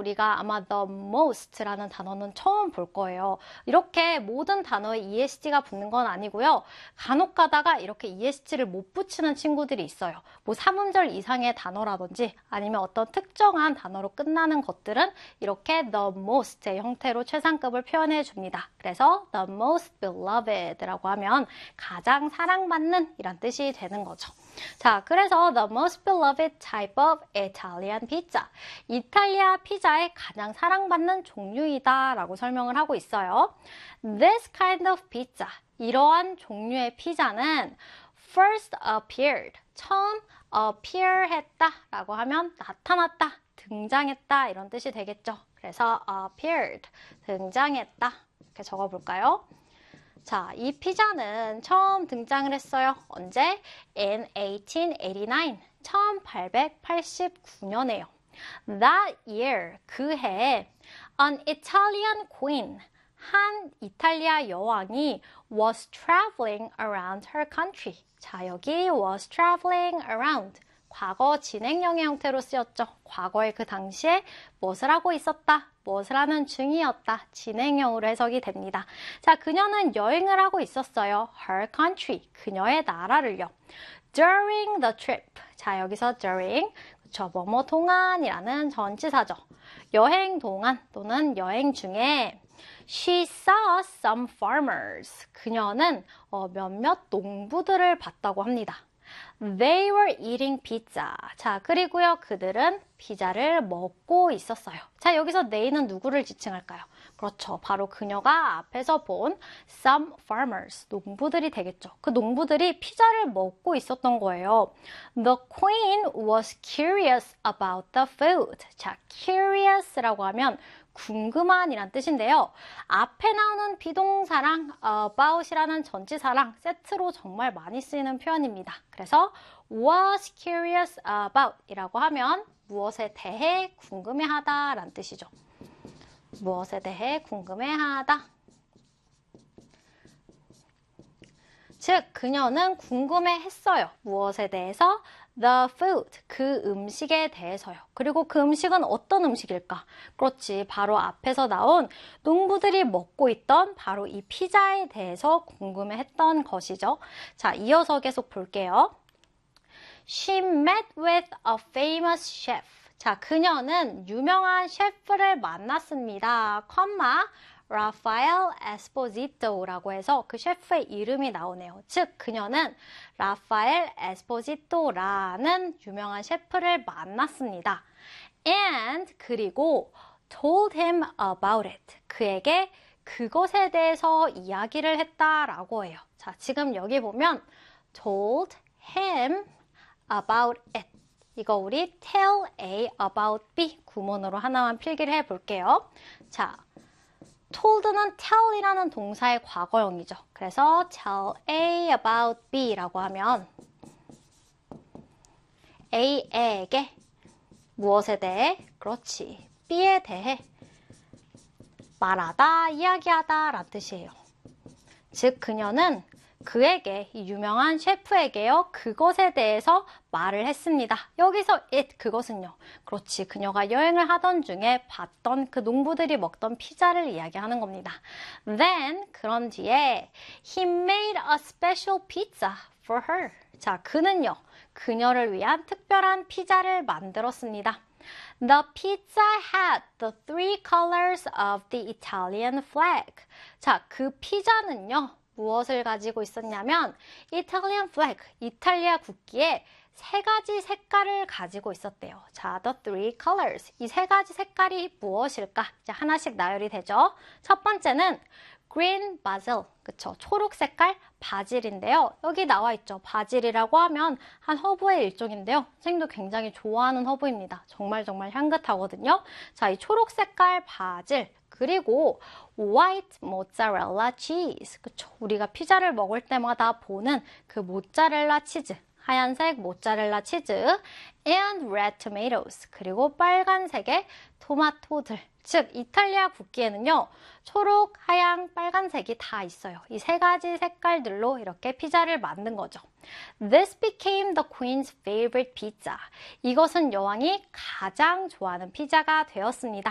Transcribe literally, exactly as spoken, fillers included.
우리가 아마 the most라는 단어는 처음 볼 거예요. 이렇게 모든 단어에 이에스티가 붙는 건 아니고요. 간혹 가다가 이렇게 이에스티를 못 붙이는 친구들이 있어요. 뭐 삼음절 이상의 단어라든지 아니면 어떤 특정한 단어로 끝나는 것들은 이렇게 the most의 형태로 최상급을 표현해 줍니다. 그래서 the most beloved라고 하면 가장 사랑받는 이란 뜻이 되는 거죠. 자, 그래서 the most beloved type of Italian pizza. 이탈리아 피자의 가장 사랑받는 종류이다 라고 설명을 하고 있어요. This kind of pizza. 이러한 종류의 피자는 first appeared. 처음 appear 했다 라고 하면 나타났다, 등장했다 이런 뜻이 되겠죠. 그래서 appeared. 등장했다. 이렇게 적어볼까요? 자, 이 피자는 처음 등장을 했어요. 언제? in eighteen eighty-nine. 천팔백팔십구 년에요. That year, 그 해에 an Italian queen, 한 이탈리아 여왕이 was traveling around her country. 자, 여기 was traveling around. 과거 진행형의 형태로 쓰였죠. 과거에 그 당시에 무엇을 하고 있었다, 무엇을 하는 중이었다, 진행형으로 해석이 됩니다. 자, 그녀는 여행을 하고 있었어요. Her country, 그녀의 나라를요. During the trip, 자 여기서 during, 그쵸, 뭐뭐 동안이라는 전치사죠. 여행 동안 또는 여행 중에 She saw some farmers, 그녀는 어, 몇몇 농부들을 봤다고 합니다. They were eating pizza. 자, 그리고요, 그들은 피자를 먹고 있었어요. 자, 여기서 they는 누구를 지칭할까요? 그렇죠. 바로 그녀가 앞에서 본 some farmers, 농부들이 되겠죠. 그 농부들이 피자를 먹고 있었던 거예요. The queen was curious about the food. 자, curious라고 하면 궁금한이란 뜻인데요. 앞에 나오는 비동사랑 about이라는 전치사랑 세트로 정말 많이 쓰이는 표현입니다. 그래서 was curious about 이라고 하면 무엇에 대해 궁금해하다 라는 뜻이죠. 무엇에 대해 궁금해하다. 즉, 그녀는 궁금해했어요. 무엇에 대해서? The food, 그 음식에 대해서요. 그리고 그 음식은 어떤 음식일까? 그렇지, 바로 앞에서 나온 농부들이 먹고 있던 바로 이 피자에 대해서 궁금해했던 것이죠. 자, 이어서 계속 볼게요. She met with a famous chef. 자, 그녀는 유명한 셰프를 만났습니다. 컴마 라파엘 에스포지토라고 해서 그 셰프의 이름이 나오네요. 즉, 그녀는 라파엘 에스포지토라는 유명한 셰프를 만났습니다. And 그리고 told him about it. 그에게 그것에 대해서 이야기를 했다라고 해요. 자, 지금 여기 보면 told him about it. 이거 우리 tell A about B 구문으로 하나만 필기를 해볼게요. 자, told는 tell이라는 동사의 과거형이죠. 그래서 tell A about B라고 하면 A에게 무엇에 대해? 그렇지, B에 대해 말하다, 이야기하다 라는 뜻이에요. 즉, 그녀는 그에게, 이 유명한 셰프에게요, 그것에 대해서 말을 했습니다. 여기서 it, 그것은요. 그렇지, 그녀가 여행을 하던 중에 봤던 그 농부들이 먹던 피자를 이야기하는 겁니다. Then, 그런 뒤에 he made a special pizza for her. 자, 그는요, 그녀를 위한 특별한 피자를 만들었습니다. The pizza had the three colors of the Italian flag. 자, 그 피자는요, 무엇을 가지고 있었냐면 Italian flag, 이탈리아 국기에 세 가지 색깔을 가지고 있었대요. 자, the three colors. 이 세 가지 색깔이 무엇일까? 이제 하나씩 나열이 되죠. 첫 번째는 green basil, 그쵸? 초록 색깔 바질인데요. 여기 나와 있죠. 바질이라고 하면 한 허브의 일종인데요. 선생님도 굉장히 좋아하는 허브입니다. 정말 정말 향긋하거든요. 자, 이 초록 색깔 바질, 그리고 white mozzarella cheese, 그쵸? 우리가 피자를 먹을 때마다 보는 그 모짜렐라 치즈, 하얀색 모짜렐라 치즈, and red tomatoes, 그리고 빨간색의 토마토들. 즉, 이탈리아 국기에는요, 초록, 하양, 빨간색이 다 있어요. 이 세 가지 색깔들로 이렇게 피자를 만든 거죠. This became the queen's favorite pizza. 이것은 여왕이 가장 좋아하는 피자가 되었습니다.